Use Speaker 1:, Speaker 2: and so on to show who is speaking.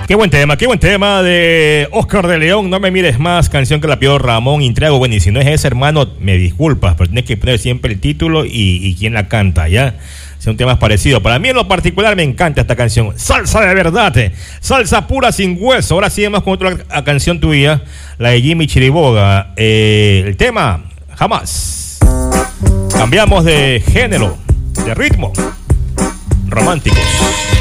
Speaker 1: Qué buen tema de Oscar de León, No me mires más, canción que la pidió Ramón Intriago. Bueno, y si no es ese, hermano, me disculpas, pero tienes que poner siempre el título y quién la canta, ¿ya? Son temas parecidos. Para mí en lo particular me encanta esta canción. Salsa de verdad, salsa pura sin hueso. Ahora sí vamos con otra canción tuya, la de Jimmy Chiriboga. El tema, Jamás. Cambiamos de género, de ritmo. Románticos.